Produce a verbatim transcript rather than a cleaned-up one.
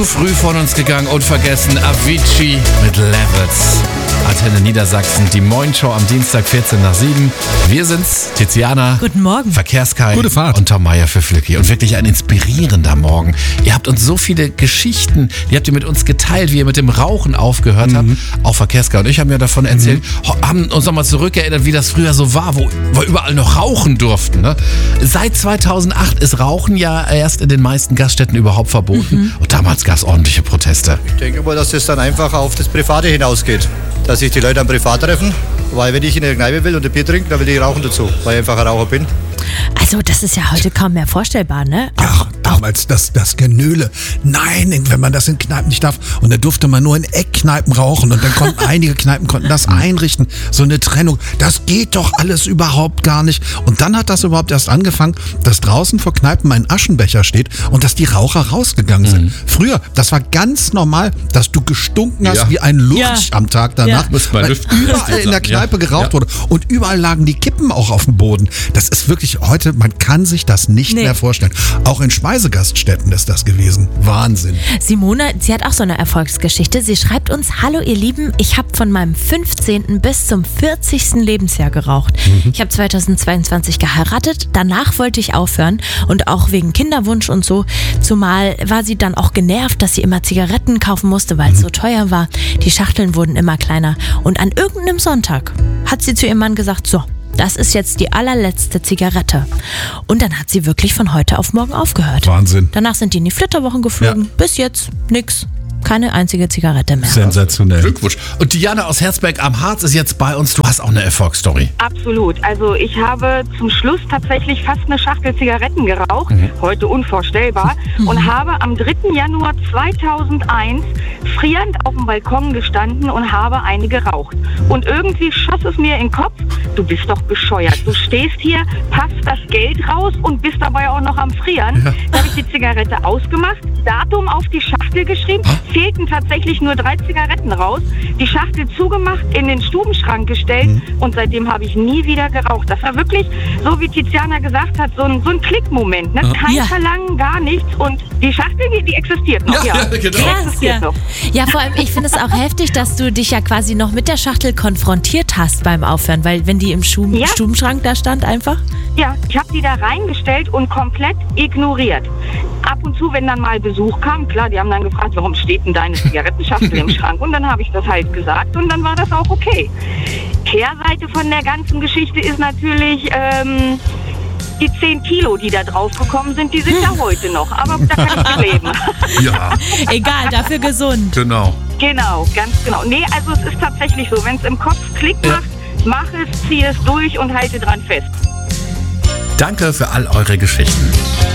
zu früh von uns gegangen und vergessen. Avicii mit Levels. Antenne Niedersachsen, die Moin-Show am Dienstag vierzehn nach sieben. Wir sind's, Tiziana. Guten Morgen. Verkehrskai. Gute Fahrt. Und Tom Meyer für Flücki. Und wirklich ein inspirierender Morgen. Ihr habt uns so viele Geschichten, die habt ihr mit uns geteilt, wie ihr mit dem Rauchen aufgehört Mhm. habt. Auch Verkehrskai und ich haben ja davon erzählt, mhm. haben uns nochmal zurückerinnert, wie das früher so war, wo wir überall noch rauchen durften. Ne? Seit zweitausendacht ist Rauchen ja erst in den meisten Gaststätten überhaupt verboten. Mhm. Und damals gab es ordentliche Proteste. Ich denke mal, dass das dann einfach auf das Private hinausgeht. Dass sich die Leute am Privat treffen. Weil wenn ich in der Kneipe will und ein Bier trinke, dann will ich rauchen dazu. Weil ich einfach ein Raucher bin. Also das ist ja heute kaum mehr vorstellbar, ne? Ach, damals das, das Genöle. Nein, wenn man das in Kneipen nicht darf. Und da durfte man nur in Eckkneipen rauchen. Und dann konnten einige Kneipen konnten das einrichten. So eine Trennung. Das geht doch alles überhaupt gar nicht. Und dann hat das überhaupt erst angefangen, dass draußen vor Kneipen ein Aschenbecher steht und dass die Raucher rausgegangen sind. Mhm. Früher, das war ganz normal, dass du gestunken hast Ja. wie ein Lurch Ja. am Tag danach. Ja. Muss man weil lüften. überall in der Kneipe Ja. geraucht Ja. wurde. Und überall lagen die Kippen auch auf dem Boden. Das ist wirklich heute, man kann sich das nicht Nee. mehr vorstellen. Auch in Speisegaststätten ist das gewesen. Wahnsinn. Simone, sie hat auch so eine Erfolgsgeschichte. Sie schreibt uns: Hallo ihr Lieben, ich habe von meinem fünfzehnten bis zum vierzigsten Lebensjahr geraucht. Mhm. Ich habe zweitausendzweiundzwanzig geheiratet, danach wollte ich aufhören und auch wegen Kinderwunsch und so. Zumal war sie dann auch genervt, dass sie immer Zigaretten kaufen musste, weil es Mhm. so teuer war. Die Schachteln wurden immer kleiner und an irgendeinem Sonntag hat sie zu ihrem Mann gesagt: So, das ist jetzt die allerletzte Zigarette. Und dann hat sie wirklich von heute auf morgen aufgehört. Wahnsinn. Danach sind die in die Flitterwochen geflogen. Ja. Bis jetzt nix. Keine einzige Zigarette mehr. Sensationell. Glückwunsch. Und Diana aus Herzberg am Harz ist jetzt bei uns. Du hast auch eine Erfolgsstory. Absolut. Also ich habe zum Schluss tatsächlich fast eine Schachtel Zigaretten geraucht, Mhm. heute unvorstellbar, und habe am dritten Januar zweitausendeins frierend auf dem Balkon gestanden und habe eine geraucht. Und irgendwie schoss es mir in den Kopf: Du bist doch bescheuert. Du stehst hier, passt das Geld raus und bist dabei auch noch am Frieren. Ja. Da habe ich die Zigarette ausgemacht, Datum auf die Schachtel geschrieben, fehlten tatsächlich nur drei Zigaretten raus, die Schachtel zugemacht, in den Stubenschrank gestellt und seitdem habe ich nie wieder geraucht. Das war wirklich, so wie Tiziana gesagt hat, so ein, so ein Klickmoment. Ne? Kein Ja. Verlangen, gar nichts, und die Schachtel, die, die existiert noch. Ja, ja, genau. Die Krass, existiert ja. noch. Ja, vor allem, ich finde es auch heftig, dass du dich ja quasi noch mit der Schachtel konfrontiert hast beim Aufhören, weil wenn die im Schu- Ja. Stubenschrank da stand einfach. Ja, ich habe die da reingestellt und komplett ignoriert. Ab und zu, wenn dann mal Besuch kam, klar, die haben dann gefragt, warum steht denn deine Zigarettenschachtel im Schrank? Und dann habe ich das halt gesagt und dann war das auch okay. Kehrseite von der ganzen Geschichte ist natürlich ähm, die zehn Kilo, die da drauf gekommen sind, die sind ja heute noch, aber da kann ich mit leben. Ja, Egal, dafür gesund. genau. Genau, ganz genau. Nee, also es ist tatsächlich so, wenn es im Kopf Klick Ja. macht, mach es, zieh es durch und halte dran fest. Danke für all eure Geschichten.